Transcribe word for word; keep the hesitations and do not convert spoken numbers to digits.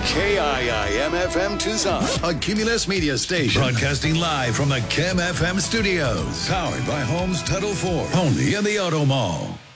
K I I M F M Tucson, a Cumulus Media station. Broadcasting live from the K I M F M studios. Powered by Homes Title four, only in the Auto Mall.